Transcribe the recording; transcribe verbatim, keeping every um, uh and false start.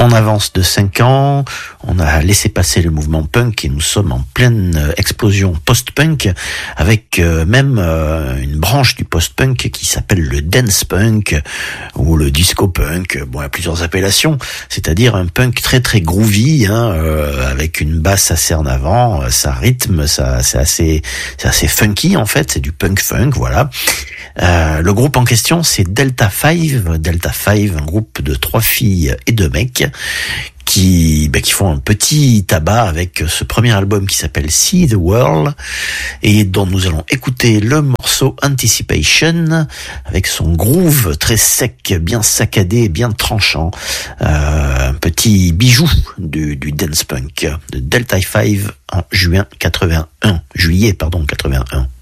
en avance de cinq ans. On a laissé passer le mouvement punk et nous sommes en pleine explosion post-punk avec euh, même euh, une branche du post-punk qui s'appelle le dance punk ou le disco punk. Bon, il y a plusieurs appellations, c'est-à-dire un punk très très groovy, hein, euh, avec une basse assez en avant, ça rythme, ça c'est assez c'est assez funky en fait, c'est du punk funk, voilà. Euh, le groupe en question, c'est Delta Five. Delta Five, un groupe de trois filles et deux mecs qui, ben, qui font un petit tabac avec ce premier album qui s'appelle See the World et dont nous allons écouter le morceau Anticipation avec son groove très sec, bien saccadé, bien tranchant. Euh, un petit bijou du, du dance punk de Delta Five en juin quatre-vingt-un, juillet pardon quatre-vingt-un.